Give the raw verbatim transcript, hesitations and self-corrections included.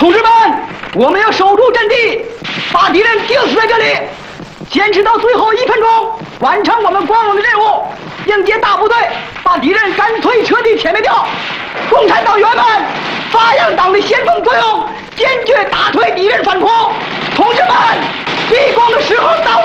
同志们，我们要守住阵地，把敌人钉死在这里，坚持到最后一分钟，完成我们光荣的任务，迎接大部队，把敌人干脆彻底歼灭掉。共产党员们，发扬党的先锋作用，坚决打退敌人反攻。同志们，立功的时候到了。